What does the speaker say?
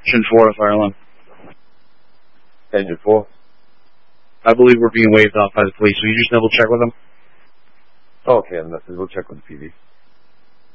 Engine 4, fire alarm. Engine 4. I believe we're being waved off by the police. Will you just double check with them? Okay, we'll check with the PD.